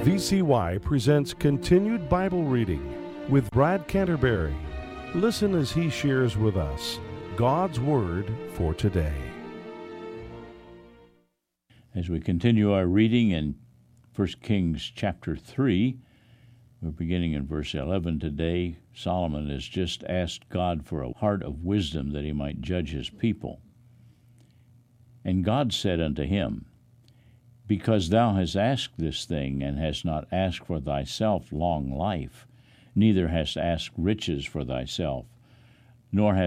VCY presents Continued Bible Reading with Brad Canterbury. Listen as he shares with us God's Word for today. As we continue our reading in 1 Kings chapter 3, we're beginning in verse 11 today. Solomon has just asked God for a heart of wisdom that he might judge his people. And God said unto him, Because thou hast asked this thing, and hast not asked for thyself long life, neither hast asked riches for thyself, nor hast